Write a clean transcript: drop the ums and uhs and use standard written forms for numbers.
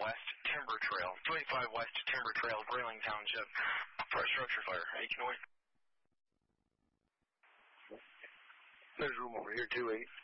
West Timber Trail. 285 West Timber Trail, Grayling Township. For a structure fire. Aiken Way. There's room over here, 2-8.